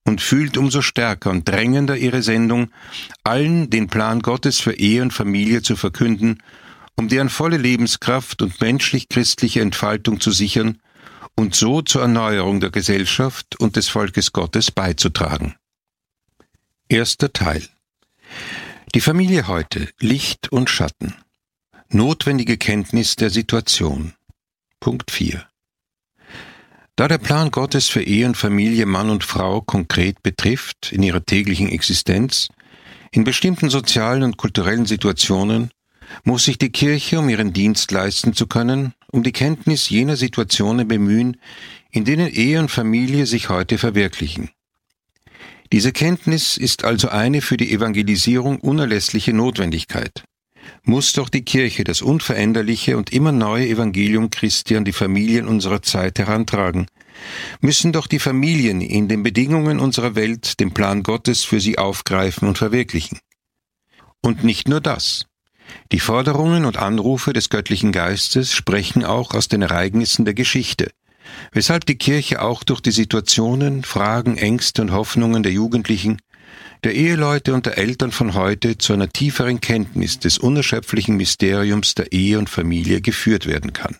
und fühlt umso stärker und drängender ihre Sendung, allen den Plan Gottes für Ehe und Familie zu verkünden, um deren volle Lebenskraft und menschlich-christliche Entfaltung zu sichern und so zur Erneuerung der Gesellschaft und des Volkes Gottes beizutragen. Erster Teil. Die Familie heute, Licht und Schatten. Notwendige Kenntnis der Situation. Punkt 4. Da der Plan Gottes für Ehe und Familie Mann und Frau konkret betrifft, in ihrer täglichen Existenz, in bestimmten sozialen und kulturellen Situationen, muss sich die Kirche, um ihren Dienst leisten zu können, um die Kenntnis jener Situationen bemühen, in denen Ehe und Familie sich heute verwirklichen. Diese Kenntnis ist also eine für die Evangelisierung unerlässliche Notwendigkeit. Muss doch die Kirche das unveränderliche und immer neue Evangelium Christi an die Familien unserer Zeit herantragen, müssen doch die Familien in den Bedingungen unserer Welt den Plan Gottes für sie aufgreifen und verwirklichen. Und nicht nur das. Die Forderungen und Anrufe des göttlichen Geistes sprechen auch aus den Ereignissen der Geschichte, weshalb die Kirche auch durch die Situationen, Fragen, Ängste und Hoffnungen der Jugendlichen, der Eheleute und der Eltern von heute zu einer tieferen Kenntnis des unerschöpflichen Mysteriums der Ehe und Familie geführt werden kann.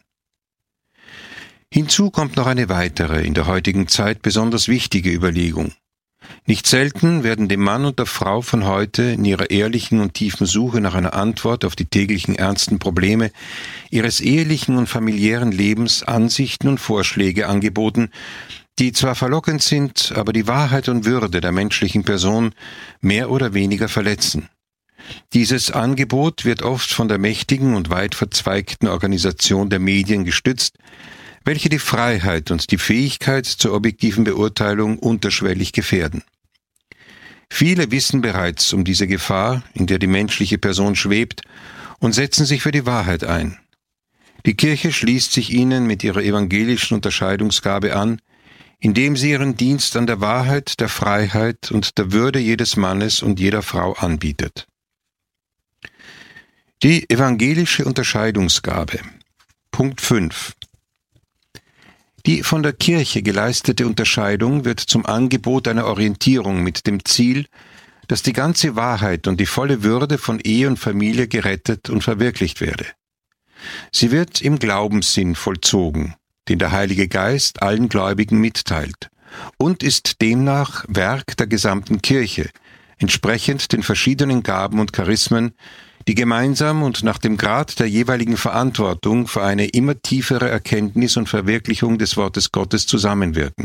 Hinzu kommt noch eine weitere, in der heutigen Zeit besonders wichtige Überlegung. Nicht selten werden dem Mann und der Frau von heute in ihrer ehrlichen und tiefen Suche nach einer Antwort auf die täglichen ernsten Probleme ihres ehelichen und familiären Lebens Ansichten und Vorschläge angeboten, die zwar verlockend sind, aber die Wahrheit und Würde der menschlichen Person mehr oder weniger verletzen. Dieses Angebot wird oft von der mächtigen und weit verzweigten Organisation der Medien gestützt, welche die Freiheit und die Fähigkeit zur objektiven Beurteilung unterschwellig gefährden. Viele wissen bereits um diese Gefahr, in der die menschliche Person schwebt, und setzen sich für die Wahrheit ein. Die Kirche schließt sich ihnen mit ihrer evangelischen Unterscheidungsgabe an, indem sie ihren Dienst an der Wahrheit, der Freiheit und der Würde jedes Mannes und jeder Frau anbietet. Die evangelische Unterscheidungsgabe. Punkt 5. Die von der Kirche geleistete Unterscheidung wird zum Angebot einer Orientierung mit dem Ziel, dass die ganze Wahrheit und die volle Würde von Ehe und Familie gerettet und verwirklicht werde. Sie wird im Glaubenssinn vollzogen, den der Heilige Geist allen Gläubigen mitteilt, und ist demnach Werk der gesamten Kirche, entsprechend den verschiedenen Gaben und Charismen, die gemeinsam und nach dem Grad der jeweiligen Verantwortung für eine immer tiefere Erkenntnis und Verwirklichung des Wortes Gottes zusammenwirken.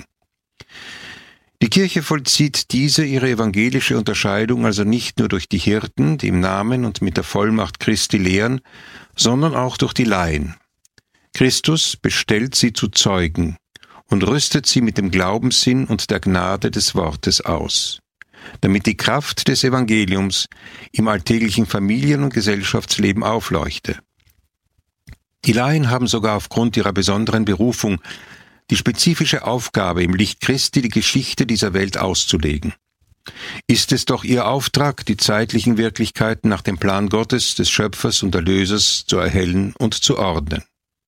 Die Kirche vollzieht diese ihre evangelische Unterscheidung also nicht nur durch die Hirten, die im Namen und mit der Vollmacht Christi lehren, sondern auch durch die Laien. Christus bestellt sie zu Zeugen und rüstet sie mit dem Glaubenssinn und der Gnade des Wortes aus, damit die Kraft des Evangeliums im alltäglichen Familien- und Gesellschaftsleben aufleuchte. Die Laien haben sogar aufgrund ihrer besonderen Berufung die spezifische Aufgabe, im Licht Christi die Geschichte dieser Welt auszulegen. Ist es doch ihr Auftrag, die zeitlichen Wirklichkeiten nach dem Plan Gottes, des Schöpfers und Erlösers zu erhellen und zu ordnen.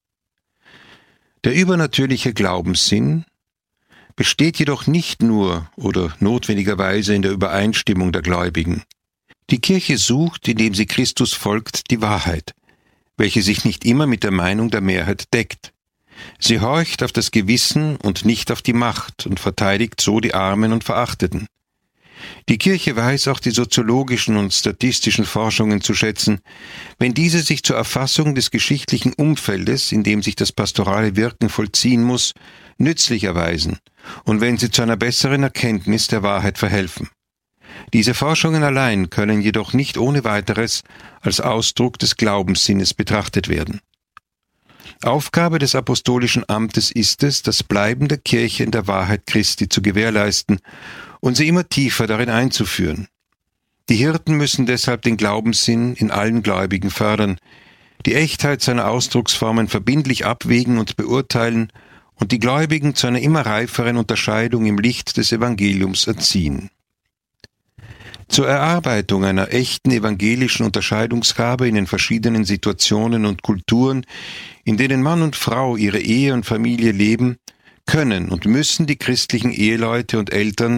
Der übernatürliche Glaubenssinn besteht jedoch nicht nur oder notwendigerweise in der Übereinstimmung der Gläubigen. Die Kirche sucht, indem sie Christus folgt, die Wahrheit, welche sich nicht immer mit der Meinung der Mehrheit deckt. Sie horcht auf das Gewissen und nicht auf die Macht und verteidigt so die Armen und Verachteten. Die Kirche weiß auch die soziologischen und statistischen Forschungen zu schätzen, wenn diese sich zur Erfassung des geschichtlichen Umfeldes, in dem sich das pastorale Wirken vollziehen muss, nützlich erweisen und wenn sie zu einer besseren Erkenntnis der Wahrheit verhelfen. Diese Forschungen allein können jedoch nicht ohne weiteres als Ausdruck des Glaubenssinnes betrachtet werden. Aufgabe des apostolischen Amtes ist es, das Bleiben der Kirche in der Wahrheit Christi zu gewährleisten und sie immer tiefer darin einzuführen. Die Hirten müssen deshalb den Glaubenssinn in allen Gläubigen fördern, die Echtheit seiner Ausdrucksformen verbindlich abwägen und beurteilen und die Gläubigen zu einer immer reiferen Unterscheidung im Licht des Evangeliums erziehen. Zur Erarbeitung einer echten evangelischen Unterscheidungsgabe in den verschiedenen Situationen und Kulturen, in denen Mann und Frau ihre Ehe und Familie leben, können und müssen die christlichen Eheleute und Eltern